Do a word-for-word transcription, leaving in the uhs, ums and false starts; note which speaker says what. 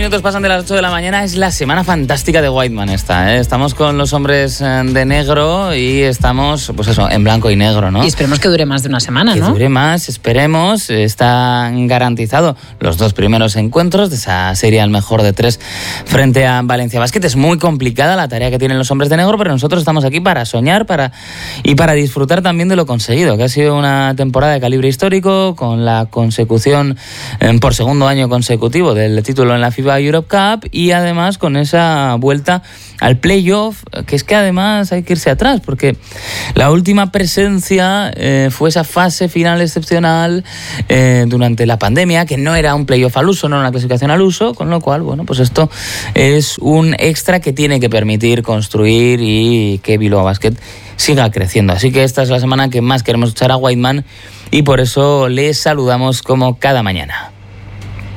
Speaker 1: minutos pasan de las ocho de la mañana. Es la semana fantástica de Whiteman esta, ¿eh? Estamos con los hombres de negro y estamos, pues eso, en blanco y negro, ¿no?
Speaker 2: Y esperemos que dure más de una semana,
Speaker 1: que
Speaker 2: ¿no?
Speaker 1: Que dure más, esperemos. Están garantizados los dos primeros encuentros de esa serie al mejor de tres frente a Valencia Basket. Es muy complicada la tarea que tienen los hombres de negro, pero nosotros estamos aquí para soñar para y para disfrutar también de lo conseguido, que ha sido una temporada de calibre histórico, con la consecución eh, por segundo año consecutivo del título en la FIBA Europe Cup y además con esa vuelta al playoff, que es que además hay que irse atrás, porque la última presencia eh, fue esa fase final excepcional eh, durante la pandemia, que no era un playoff al uso, no era una clasificación al uso, con lo cual, bueno, pues esto es un extra que tiene que permitir construir y que Bilbao Basket siga creciendo. Así que esta es la semana que más queremos echar a Whiteman y por eso les saludamos como cada mañana.